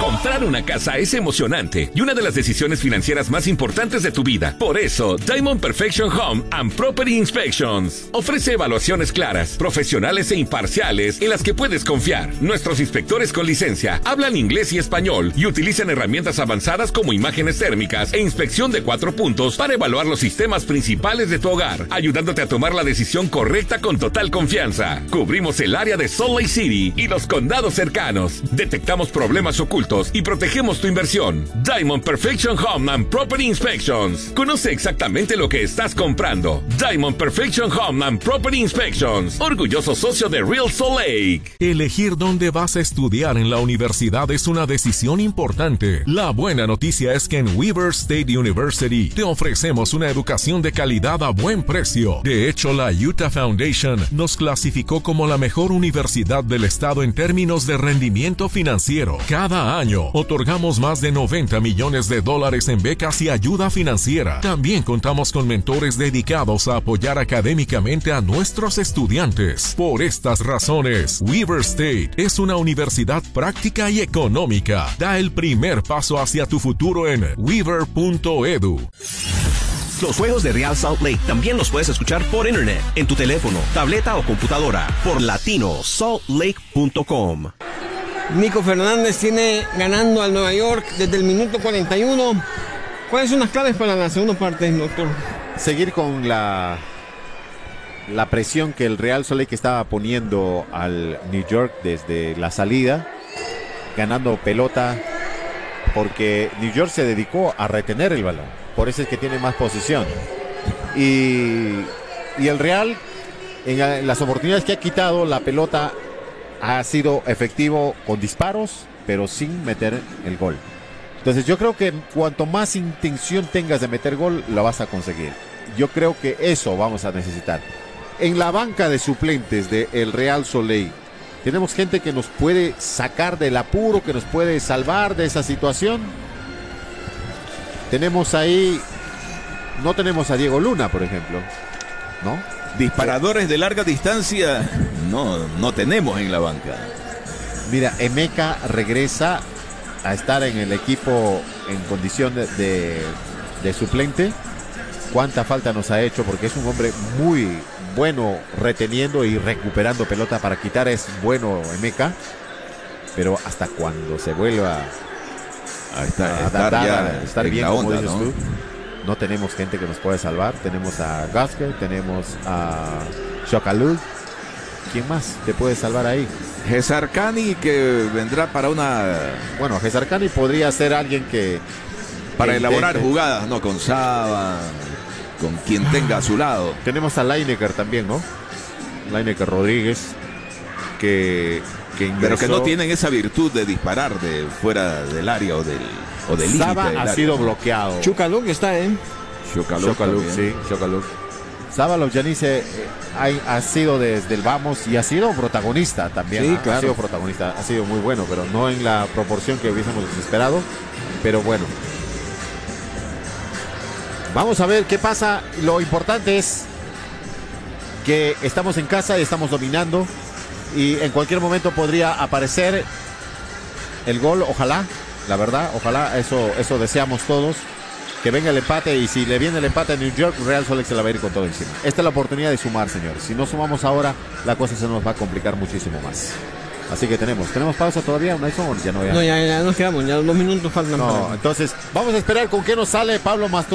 Comprar una casa es emocionante y una de las decisiones financieras más importantes de tu vida. Por eso, Diamond Perfection Home and Property Inspections ofrece evaluaciones claras, profesionales e imparciales en las que puedes confiar. Nuestros inspectores con licencia hablan inglés y español y utilizan herramientas avanzadas como imágenes térmicas e inspección de 4 puntos para evaluar los sistemas principales de tu hogar, ayudándote a tomar la decisión correcta con total confianza. Cubrimos el área de Salt Lake City y los condados cercanos. Detectamos problemas ocultos y protegemos tu inversión. Diamond Perfection Home and Property Inspections. Conoce exactamente lo que estás comprando. Diamond Perfection Home and Property Inspections. Orgulloso socio de Real Salt Lake. Elegir dónde vas a estudiar en la universidad es una decisión importante. La buena noticia es que en Weber State University te ofrecemos una educación de calidad a buen precio. De hecho, la Utah Foundation nos clasificó como la mejor universidad del estado en términos de rendimiento financiero. Cada año otorgamos más de $90 millones en becas y ayuda financiera. También contamos con mentores dedicados a apoyar académicamente a nuestros estudiantes. Por estas razones, Weber State es una universidad práctica y económica. Da el primer paso hacia tu futuro en weber.edu. Los juegos de Real Salt Lake también los puedes escuchar por internet, en tu teléfono, tableta o computadora, por latinosaltlake.com. Nico Fernández tiene ganando al Nueva York desde el minuto 41. ¿Cuáles son las claves para la segunda parte, doctor? Seguir con la presión que el Real Salt Lake estaba poniendo al New York desde la salida, ganando pelota, porque New York se dedicó a retener el balón. Por eso es que tiene más posesión. Y el Real, en las oportunidades que ha quitado, la pelota ha sido efectivo con disparos, pero sin meter el gol. Entonces yo creo que cuanto más intención tengas de meter gol, lo vas a conseguir. Yo creo que eso vamos a necesitar. En la banca de suplentes del Real Salt Lake, tenemos gente que nos puede sacar del apuro, que nos puede salvar de esa situación. Tenemos ahí, no tenemos a Diego Luna, por ejemplo, ¿no? Disparadores de larga distancia no tenemos en la banca. Mira, Emeka regresa a estar en el equipo en condición de suplente. Cuánta falta nos ha hecho, porque es un hombre muy bueno reteniendo y recuperando pelota. Para quitar es bueno Emeka, pero hasta cuando se vuelva a estar bien, como dices tú, no tenemos gente que nos pueda salvar. Tenemos a Gasker, tenemos a Shokalug. ¿Quién más te puede salvar ahí? Gesarcani, que vendrá para una... Bueno, Gesarcani podría ser alguien que... Para elaborar jugadas, ¿no? Con Saba, con quien tenga a su lado. Tenemos a Lineker también, ¿no? Lineker Rodríguez, que ingresó, pero que no tienen esa virtud de disparar de fuera del área o del límite. Saba ha sido bloqueado. Chukaluk está, Shokalug, sí, Shokalug. Saba Lovjanice ha sido desde el vamos y ha sido protagonista también. Sí, claro. Ha sido protagonista, ha sido muy bueno, pero no en la proporción que hubiésemos esperado. Pero bueno, vamos a ver qué pasa. Lo importante es que estamos en casa y estamos dominando, y en cualquier momento podría aparecer el gol. Ojalá, la verdad, ojalá, eso deseamos todos, que venga el empate. Y si le viene el empate a New York, Real Salt Lake se la va a ir con todo encima. Esta es la oportunidad de sumar, señores. Si no sumamos ahora, la cosa se nos va a complicar muchísimo más. Así que tenemos pausa todavía, Nelson. Ya no, ya nos quedamos, ya 2 minutos faltan. No, entonces vamos a esperar con qué nos sale Pablo Mastro.